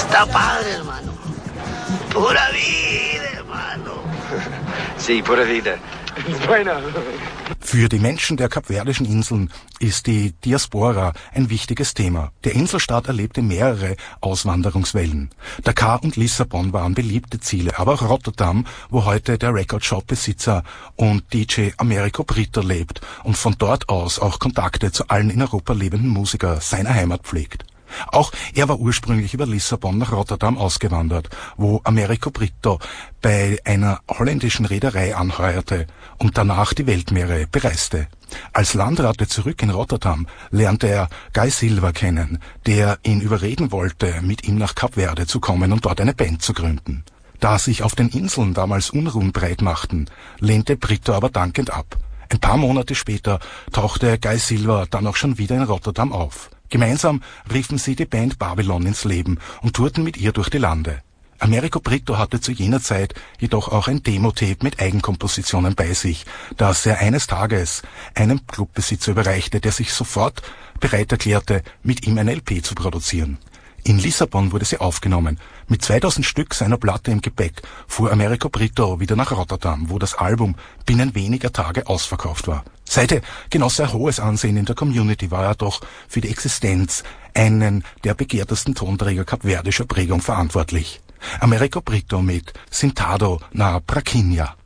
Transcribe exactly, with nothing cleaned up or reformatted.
Está padre, hermano. Pura vida, hermano. Sí, pura vida. Bueno. Für die Menschen der Kapverdischen Inseln ist die Diaspora ein wichtiges Thema. Der Inselstaat erlebte mehrere Auswanderungswellen. Dakar und Lissabon waren beliebte Ziele, aber auch Rotterdam, wo heute der Record-Shop-Besitzer und D J Americo Brito lebt und von dort aus auch Kontakte zu allen in Europa lebenden Musikern seiner Heimat pflegt. Auch er war ursprünglich über Lissabon nach Rotterdam ausgewandert, wo Americo Brito bei einer holländischen Reederei anheuerte und danach die Weltmeere bereiste. Als Landrate zurück in Rotterdam lernte er Guy Silva kennen, der ihn überreden wollte, mit ihm nach Kap Verde zu kommen und dort eine Band zu gründen. Da sich auf den Inseln damals Unruhen breit machten, lehnte Brito aber dankend ab. Ein paar Monate später tauchte Guy Silva dann auch schon wieder in Rotterdam auf. Gemeinsam riefen sie die Band Babylon ins Leben und tourten mit ihr durch die Lande. Americo Brito hatte zu jener Zeit jedoch auch ein Demo-Tape mit Eigenkompositionen bei sich, das er eines Tages einem Clubbesitzer überreichte, der sich sofort bereit erklärte, mit ihm ein L P zu produzieren. In Lissabon wurde sie aufgenommen. Mit zweitausend Stück seiner Platte im Gepäck fuhr Americo Brito wieder nach Rotterdam, wo das Album binnen weniger Tage ausverkauft war. Seither genoss er hohes Ansehen in der Community, war er doch für die Existenz einen der begehrtesten Tonträger kapverdischer Prägung verantwortlich. Americo Brito mit Sentado na Praquinha.